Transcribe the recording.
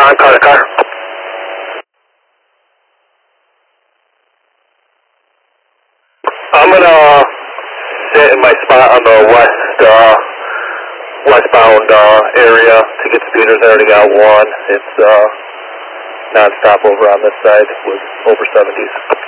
John, car. I'm gonna sit in my spot on the westbound area to get speeders. I already got one. It's non-stop over on this side with over 70s.